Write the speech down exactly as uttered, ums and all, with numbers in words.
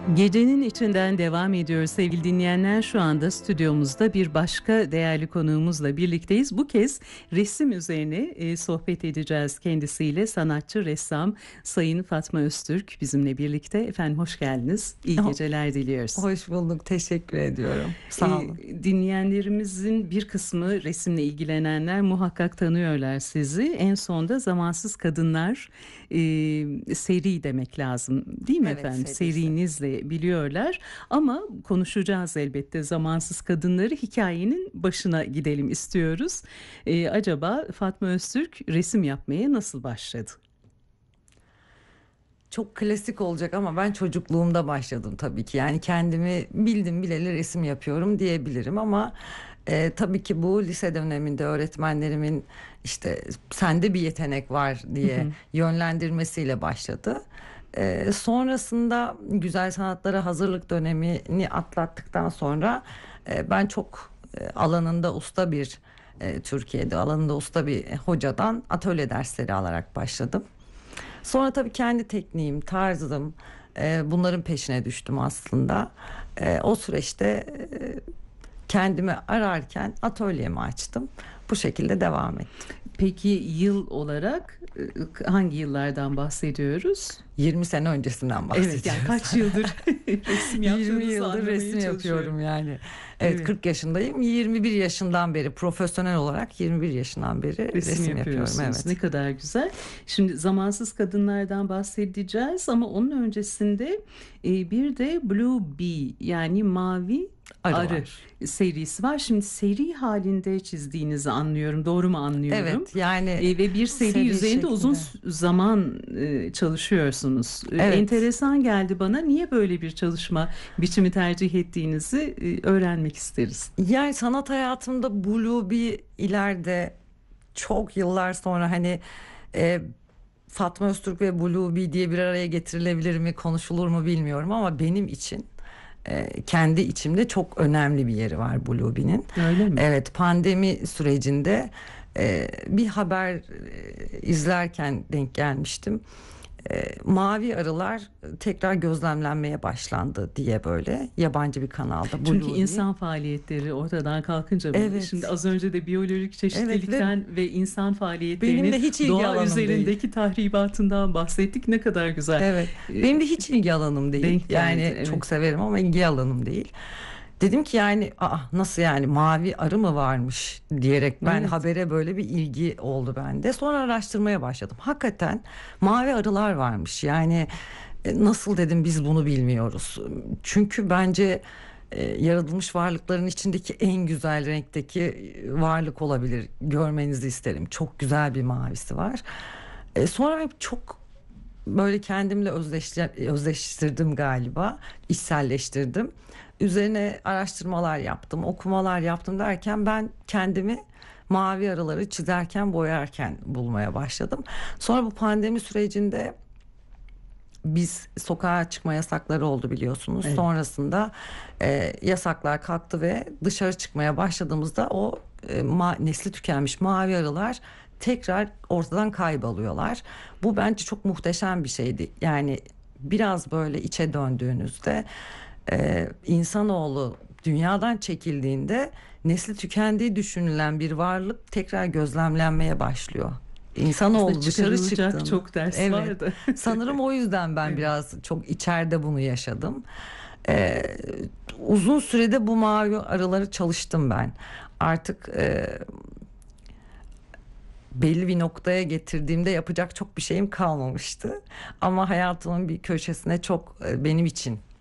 Gecenin içinden devam ediyoruz sevgili dinleyenler. Şu anda stüdyomuzda bir başka değerli konuğumuzla birlikteyiz. Bu kez resim üzerine e, sohbet edeceğiz kendisiyle. Sanatçı, ressam Sayın Fatma Öztürk bizimle birlikte. Efendim hoş geldiniz. İyi geceler diliyoruz. Hoş bulduk. Teşekkür ediyorum. Sağ olun. E, dinleyenlerimizin bir kısmı resimle ilgilenenler muhakkak tanıyorlar sizi. En sonda Zamansız Kadınlar e, seri demek lazım değil mi Evet, efendim? serisi. Serinizle biliyorlar ama konuşacağız elbette Zamansız Kadınları. Hikayenin başına gidelim istiyoruz. Ee, acaba Fatma Öztürk resim yapmaya nasıl başladı? Çok klasik olacak ama ben çocukluğumda başladım tabii ki. Yani kendimi bildim bileli resim yapıyorum diyebilirim ama e, tabii ki bu lise döneminde öğretmenlerimin işte sende bir yetenek var diye yönlendirmesiyle başladı. E, sonrasında güzel sanatlara hazırlık dönemini atlattıktan sonra e, ben çok e, alanında usta bir e, Türkiye'de alanında usta bir hocadan atölye dersleri alarak başladım. Sonra tabii kendi tekniğim, tarzım, e, bunların peşine düştüm aslında. E, o süreçte e, kendimi ararken atölyemi açtım. Bu şekilde devam ettim. Peki yıl olarak e, hangi yıllardan bahsediyoruz? yirmi sene öncesinden bahsediyoruz. Evet, yani kaç yıldır resim yirmi yaptığınızı yıldır anlamaya resim çalışıyorum. yapıyorum yani. Evet, Evet. kırk yaşındayım. yirmi bir yaşından beri profesyonel olarak yirmi bir yaşından beri Resim, resim, yapıyorum. yapıyorsunuz. Evet. Ne kadar güzel. Şimdi zamansız kadınlardan bahsedeceğiz ama onun öncesinde e, bir de Blue Bee yani mavi Arı arı, var. serisi var. Şimdi seri halinde çizdiğinizi anlıyorum. Doğru mu anlıyorum? Evet, yani E, ve bir seri, seri üzerinde uzun şeklinde. s- zaman e, çalışıyorsunuz. E, Evet. enteresan geldi bana. Niye böyle bir çalışma biçimi tercih ettiğinizi e, öğrenmek isteriz. Yani sanat hayatımda Blue bir ileride çok yıllar sonra hani e, Fatma Öztürk ve Blue Bee diye bir araya getirilebilir mi, konuşulur mu bilmiyorum ama benim için e, kendi içimde çok önemli bir yeri var Blue Bee'nin. Öyle mi? Evet, pandemi sürecinde e, bir haber e, izlerken denk gelmiştim. E, mavi arılar tekrar gözlemlenmeye başlandı diye böyle yabancı bir kanalda Çünkü Blue Bee. insan faaliyetleri ortadan kalkınca mı? Evet. Şimdi az önce de biyolojik çeşitlilikten ve, insan Benim faaliyetlerinin de hiç ilgi doğa alanım değil. üzerindeki tahribatından bahsettik. Ne kadar güzel. Evet. Ee, Benim de hiç ilgi alanım değil. denk Yani geldi, evet. çok severim ama ilgi alanım değil. Dedim ki yani aa, nasıl yani mavi arı mı varmış diyerek ben Evet. habere böyle bir ilgi oldu bende. Sonra araştırmaya başladım. Hakikaten mavi arılar varmış. Yani e, nasıl dedim biz bunu bilmiyoruz. Çünkü bence e, yaratılmış varlıkların içindeki en güzel renkteki e, varlık olabilir. Görmenizi isterim. Çok güzel bir mavisi var. E, sonra çok böyle kendimle özdeşler, özdeştirdim galiba, içselleştirdim. Üzerine araştırmalar yaptım, okumalar yaptım derken ben kendimi mavi araları çizerken, boyarken bulmaya başladım. Sonra bu pandemi sürecinde biz sokağa çıkma yasakları oldu biliyorsunuz. Evet. Sonrasında e, yasaklar kalktı ve dışarı çıkmaya başladığımızda o e, ma- nesli tükenmiş mavi arılar tekrar ortadan kayboluyorlar. Bu bence çok muhteşem bir şeydi. Yani biraz böyle içe döndüğünüzde e, insanoğlu dünyadan çekildiğinde nesli tükendiği düşünülen bir varlık tekrar gözlemlenmeye başlıyor. İnsanoğlu Aslında dışarı çıkarılacak çıktığında. çok ders Evet. vardı. Sanırım o yüzden ben Evet. biraz çok içeride bunu yaşadım. Ee, uzun sürede bu mavi arıları çalıştım ben. Artık e, belli bir noktaya getirdiğimde yapacak çok bir şeyim kalmamıştı. Ama hayatımın bir köşesine çok e, benim için